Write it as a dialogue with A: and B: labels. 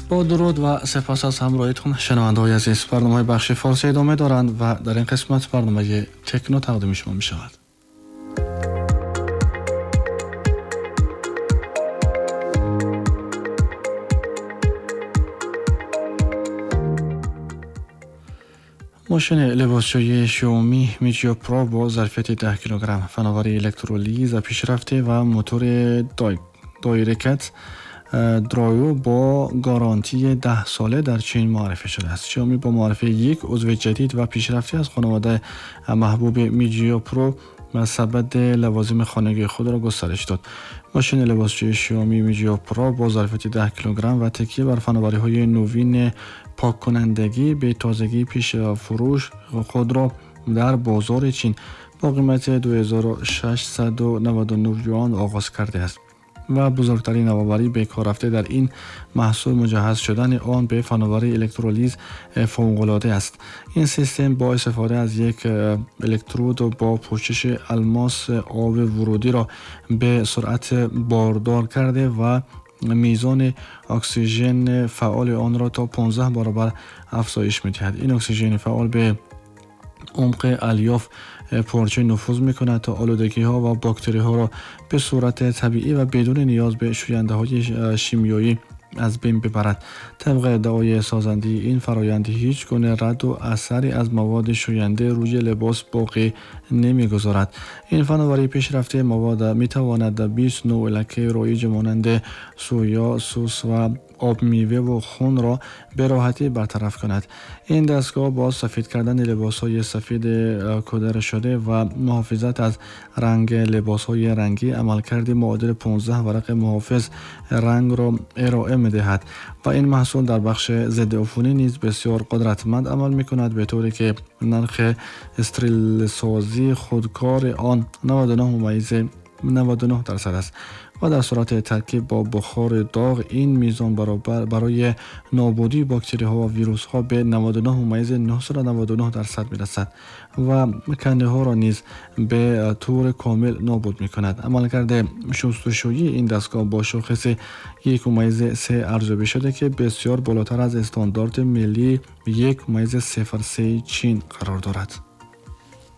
A: با درود و سپاس از همراهیتون. شنونده‌های عزیز، برنامه بخش فارسی ادامه دارند و در این قسمت برنامه تکنو تقدیم شما می شود. ماشین لباسشویی شائومی میجیو پرو با ظرفیت 10 کیلوگرم، فناوری الکترولیز پیشرفته و موتور دایرکت درایو با گارانتی 10 ساله در چین معرفی شده است. شائومی با معرفی یک عضو جدید و پیشرفته از خانواده محبوب میجیو پرو سبد لوازم خانگی خود را گسترش داد. ماشین لباسشویی شائومی میجیو پرو با ظرفیت 10 کیلوگرم و تکیه بر فناوری‌های نوین پاک کنندگی به تازگی پیش فروش خود را در بازار چین با قیمت 2699 یوان آغاز کرده است و بزرگترین نوآوری به کار رفته در این محصول مجهز شدن آن به فناوری الکترولیز فوق‌العاده است. این سیستم با استفاده از یک الکترود با پوشش الماس آب ورودی را به سرعت باردار کرده و میزان اکسیژن فعال آن را تا 15 برابر افزایش می‌دهد. این اکسیژن فعال به عمق الیاف پارچه نفوذ می‌کند تا آلودگی‌ها و باکتری‌ها را به صورت طبیعی و بدون نیاز به شوینده‌های شیمیایی از بین ببرد. طبق ادعای سازنده این فرآیند هیچ گونه رد و اثری از مواد شوینده روی لباس باقی نمی‌گذارد. این فناوری پیشرفته مواد می‌تواند 20 نوع لکه رایج مانند سویا، سس و آب میوه و خون را به راحتی برطرف کند. این دستگاه با سفید کردن لباس‌های سفید کدر شده و محافظت از رنگ لباس‌های رنگی عملکرد معادل 15 ورق محافظ رنگ را ارائه می‌دهد و این محصول در بخش ضد عفونی نیز بسیار قدرتمند عمل می‌کند، به طوری که نرخ استریل سازی خودکار آن 99.99% است و در صورت ترکیب با بخار داغ این میزان برای نابودی باکتری ها و ویروس ها به 99.999% میرسد و کنده ها را نیز به طور کامل نابود می کند. عملکرد شستشویی این دستگاه با شاخص 1.3 ارزیابی شده که بسیار بالاتر از استاندارد ملی 1.03 چین قرار دارد.